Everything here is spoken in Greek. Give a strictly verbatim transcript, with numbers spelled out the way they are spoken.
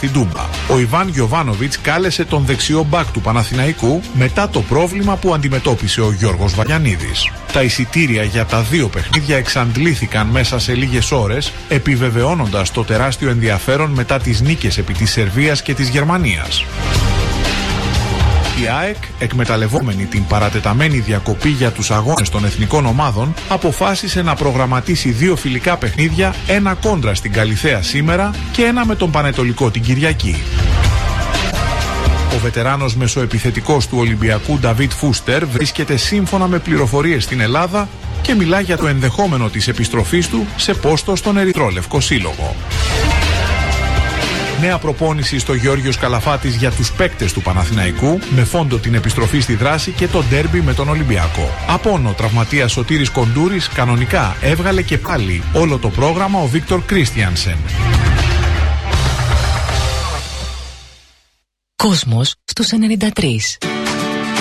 στην Τούμπα. Ο Ιβάν Γιοβάνοβιτς κάλεσε τον δεξιό μπακ του Παναθηναϊκού μετά το πρόβλημα που αντιμετώπισε ο Γιώργος Βαγιανίδης. Τα εισιτήρια για τα δύο παιχνίδια εξαντλήθηκαν μέσα σε λίγες ώρες, επιβεβαιώνοντας το τεράστιο ενδιαφέρον μετά τις νίκες επί της Σερβίας και της Γερμανίας. Η ΑΕΚ, εκμεταλλευόμενη την παρατεταμένη διακοπή για τους αγώνες των εθνικών ομάδων, αποφάσισε να προγραμματίσει δύο φιλικά παιχνίδια, ένα κόντρα στην Καλιθέα σήμερα και ένα με τον Πανετολικό την Κυριακή. Ο βετεράνος μεσοεπιθετικός του Ολυμπιακού Νταβίτ Φούστερ βρίσκεται σύμφωνα με πληροφορίες στην Ελλάδα και μιλά για το ενδεχόμενο της επιστροφής του σε πόστο στον Ερυθρόλευκο Σύλλογο. Νέα προπόνηση στο Γεώργιος Καλαφάτης για τους παίκτες του Παναθηναϊκού, με φόντο την επιστροφή στη δράση και το ντέρμπι με τον Ολυμπιακό. Από ο τραυματίας Σωτήρης Κοντούρης κανονικά έβγαλε και πάλι όλο το πρόγραμμα ο Βίκτορ Κρίστιανσεν. Κόσμος στους ενενήντα τρία.